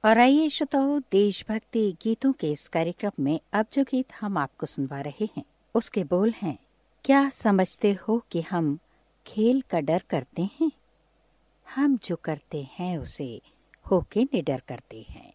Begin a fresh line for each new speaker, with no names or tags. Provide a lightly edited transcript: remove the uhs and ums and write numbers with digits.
और आइए श्रोताओ, देशभक्ति गीतों के इस कार्यक्रम में अब जो गीत हम आपको सुनवा रहे हैं उसके बोल हैं, क्या समझते हो कि हम खेल का डर करते हैं, हम जो करते हैं उसे होके निडर करते हैं।